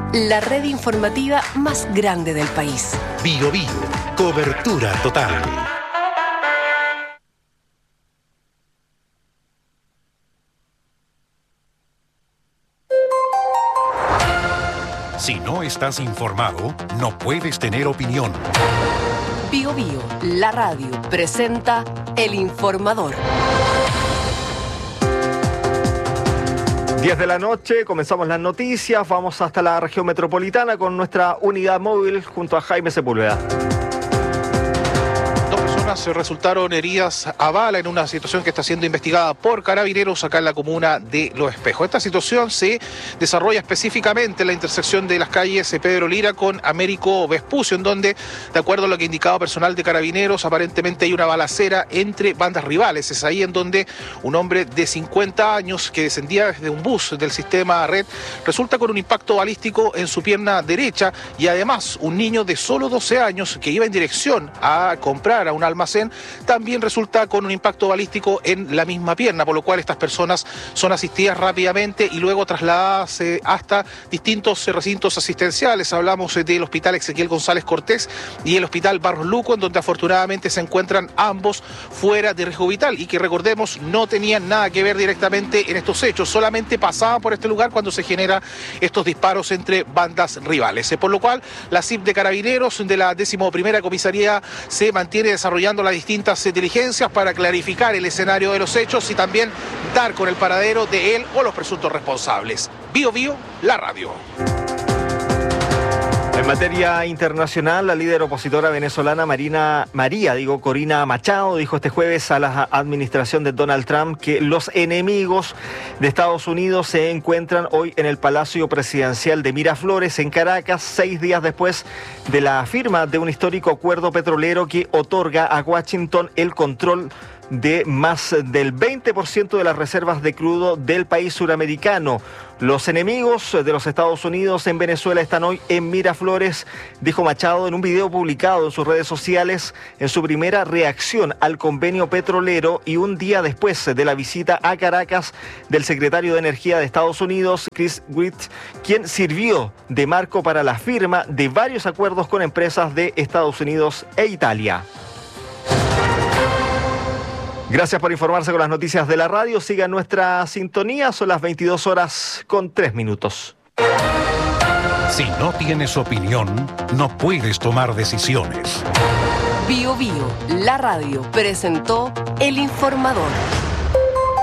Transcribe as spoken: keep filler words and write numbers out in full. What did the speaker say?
la red informativa más grande del país. Bio Bio, cobertura total. Si no estás informado, no puedes tener opinión. Bio Bio, la radio, presenta El Informador. diez de la noche, comenzamos las noticias, vamos hasta la región metropolitana con nuestra unidad móvil junto a Jaime Sepúlveda. Se resultaron heridas a bala en una situación que está siendo investigada por Carabineros acá en la comuna de Los Espejos. Esta situación se desarrolla específicamente en la intersección de las calles Pedro Lira con Américo Vespucio, en donde, de acuerdo a lo que indicaba personal de Carabineros, aparentemente hay una balacera entre bandas rivales. Es ahí en donde un hombre de cincuenta años que descendía desde un bus del sistema Red resulta con un impacto balístico en su pierna derecha, y además un niño de solo doce años que iba en dirección a comprar a un almacén también resulta con un impacto balístico en la misma pierna, por lo cual estas personas son asistidas rápidamente y luego trasladadas eh, hasta distintos recintos asistenciales. Hablamos eh, del Hospital Ezequiel González Cortés y el Hospital Barros Luco, en donde afortunadamente se encuentran ambos fuera de riesgo vital y que, recordemos, no tenían nada que ver directamente en estos hechos, solamente pasaban por este lugar cuando se generan estos disparos entre bandas rivales. Eh, por lo cual la C I P de Carabineros de la décimo primera Comisaría se mantiene desarrollando las distintas diligencias para clarificar el escenario de los hechos y también dar con el paradero de él o los presuntos responsables. Bio Bio, la radio. En materia internacional, la líder opositora venezolana Marina, María, digo, Corina Machado, dijo este jueves a la administración de Donald Trump que los enemigos de Estados Unidos se encuentran hoy en el Palacio Presidencial de Miraflores, en Caracas, seis días después de la firma de un histórico acuerdo petrolero que otorga a Washington el control de más del veinte por ciento de las reservas de crudo del país suramericano. Los enemigos de los Estados Unidos en Venezuela están hoy en Miraflores, dijo Machado en un video publicado en sus redes sociales en su primera reacción al convenio petrolero y un día después de la visita a Caracas del secretario de Energía de Estados Unidos, Chris Wright, quien sirvió de marco para la firma de varios acuerdos con empresas de Estados Unidos e Italia. Gracias por informarse con las noticias de la radio. Sigan nuestra sintonía, son las veintidós horas con tres minutos. Si no tienes opinión, no puedes tomar decisiones. Bio Bio, la radio, presentó El Informador.